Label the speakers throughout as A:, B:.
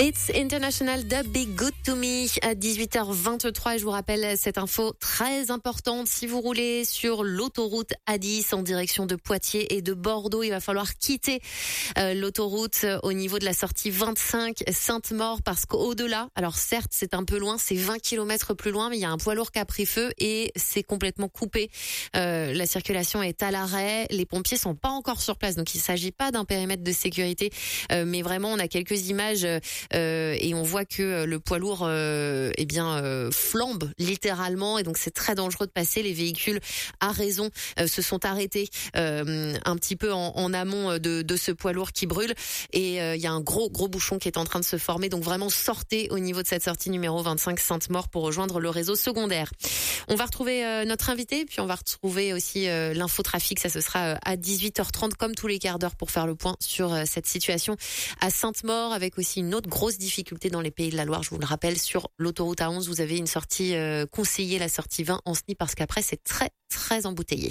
A: It's International de Be Good to Me à 18h23. Je vous rappelle cette info très importante. Si vous roulez sur l'autoroute A10 en direction de Poitiers et de Bordeaux, il va falloir quitter l'autoroute au niveau de la sortie 25 Sainte-Maure parce qu'au-delà, alors certes c'est un peu loin, c'est 20 km plus loin, mais il y a un poids lourd qui a pris feu et c'est complètement coupé. La circulation est à l'arrêt. Les pompiers sont pas encore sur place, donc il s'agit pas d'un périmètre de sécurité, mais vraiment on a quelques images. Et on voit que le poids lourd flambe littéralement et donc c'est très dangereux de passer. Les véhicules à raison se sont arrêtés un petit peu en amont de ce poids lourd qui brûle et il y a un gros bouchon qui est en train de se former, donc vraiment sortez au niveau de cette sortie numéro 25 Sainte-Maure pour rejoindre le réseau secondaire. On va retrouver notre invité puis on va retrouver aussi l'infotrafic, ça ce sera à 18h30 comme tous les quarts d'heure pour faire le point sur cette situation à Sainte-Maure avec aussi une autre grosse difficulté dans les Pays de la Loire. Je vous le rappelle, sur l'autoroute A11, vous avez une sortie conseillée, la sortie 20 en SNI, parce qu'après, c'est très embouteillé.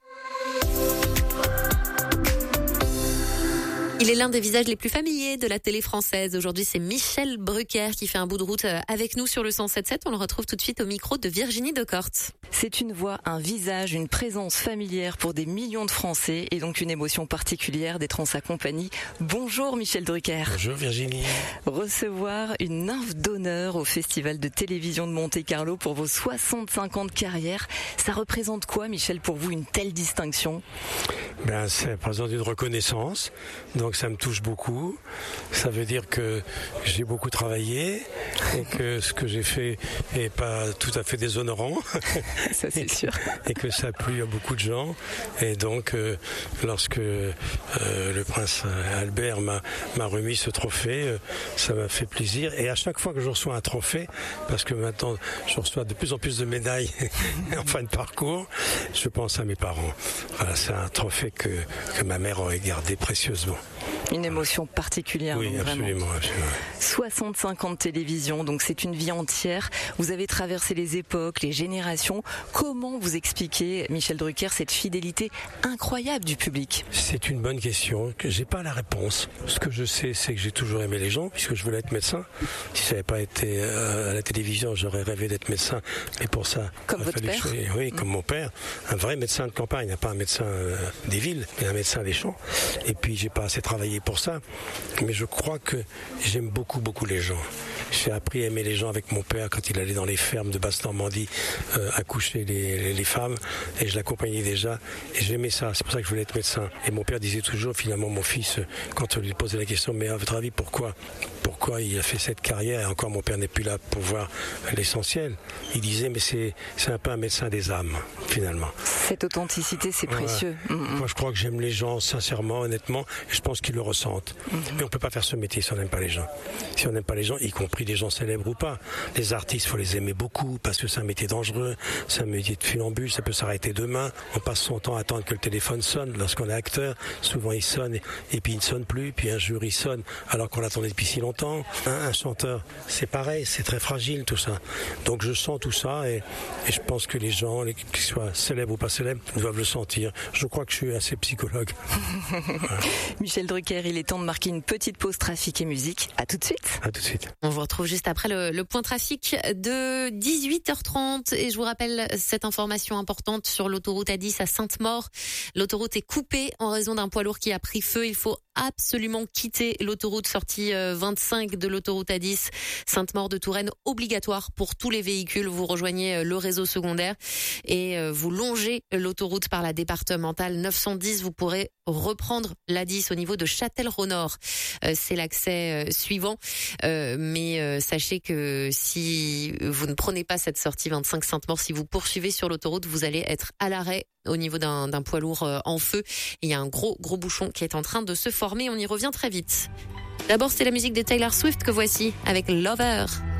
A: Il est l'un des visages les plus familiers de la télé française. Aujourd'hui, c'est Michel Drucker qui fait un bout de route avec nous sur le 107.7. On le retrouve tout de suite au micro de Virginie Decorte.
B: C'est une voix, un visage, une présence familière pour des millions de Français et donc une émotion particulière d'être en sa compagnie. Bonjour Michel Drucker.
C: Bonjour Virginie.
B: Recevoir une nymphe d'honneur au Festival de télévision de Monte-Carlo pour vos 65 ans de carrière, ça représente quoi Michel pour vous une telle distinction ?
C: Ça représente une reconnaissance, donc ça me touche beaucoup. Ça veut dire que j'ai beaucoup travaillé et que ce que j'ai fait est pas tout à fait déshonorant.
B: Ça c'est sûr.
C: Et que ça a plu à beaucoup de gens. Et donc lorsque le prince Albert m'a remis ce trophée, ça m'a fait plaisir. Et à chaque fois que je reçois un trophée, parce que maintenant je reçois de plus en plus de médailles en fin de parcours, je pense à mes parents. Voilà, c'est un trophée que ma mère aurait gardé précieusement.
B: Une émotion particulière.
C: Oui, absolument.
B: 65 ans de télévision, donc c'est une vie entière. Vous avez traversé les époques, les générations. Comment vous expliquez, Michel Drucker, cette fidélité incroyable du public ?
C: C'est une bonne question, que j'ai pas la réponse. Ce que je sais, c'est que j'ai toujours aimé les gens, puisque je voulais être médecin. Si ça n'avait pas été à la télévision, j'aurais rêvé d'être médecin. Et pour ça,
B: comme votre père ?
C: Oui, comme mon père, un vrai médecin de campagne, pas un médecin des villes, mais un médecin des champs. Et puis j'ai pas assez travaillé pour ça, mais je crois que j'aime beaucoup les gens. J'ai appris à aimer les gens avec mon père quand il allait dans les fermes de Basse-Normandie accoucher les femmes, et je l'accompagnais déjà et j'aimais ça. C'est pour ça que je voulais être médecin. Et mon père disait toujours, finalement, mon fils, quand on lui posait la question, mais à votre avis pourquoi il a fait cette carrière, et encore mon père n'est plus là pour voir l'essentiel, il disait mais c'est un peu un médecin des âmes finalement.
B: Cette authenticité, c'est précieux.
C: Moi je crois que j'aime les gens sincèrement, honnêtement, et je pense qu'ils le ressentent. Mais on peut pas faire ce métier si on n'aime pas les gens. Si on n'aime pas les gens, y compris des gens célèbres ou pas. Les artistes, faut les aimer beaucoup parce que c'est un métier dangereux, c'est un métier de funambule, ça peut s'arrêter demain. On passe son temps à attendre que le téléphone sonne. Lorsqu'on est acteur, souvent il sonne et puis il ne sonne plus, puis un jour il sonne alors qu'on l'attendait depuis si longtemps. Un chanteur, c'est pareil, c'est très fragile tout ça. Donc je sens tout ça et je pense que les gens, qu'ils soient célèbres ou pas célèbres, doivent le sentir. Je crois que je suis assez psychologue. Voilà.
B: Michel Drucker, il est temps de marquer une petite pause trafic et musique. À tout de suite.
C: À tout de suite.
A: On vous retrouve juste après le point trafic de 18h30 et je vous rappelle cette information importante sur l'autoroute A10 à Sainte-Maure. L'autoroute est coupée en raison d'un poids lourd qui a pris feu. Il faut absolument quitter l'autoroute sortie 25 de l'autoroute A10 Sainte-Maure de Touraine, obligatoire pour tous les véhicules. Vous rejoignez le réseau secondaire et vous longez l'autoroute par la départementale 910. Vous pourrez reprendre l'A10 au niveau de Châtellerault-Nord. C'est l'accès suivant. Mais sachez que si vous ne prenez pas cette sortie 25 Sainte-Maure, si vous poursuivez sur l'autoroute, vous allez être à l'arrêt au niveau d'un poids lourd en feu. Et il y a un gros bouchon qui est en train de se former. On y revient très vite. D'abord, c'est la musique de Taylor Swift que voici avec Lover.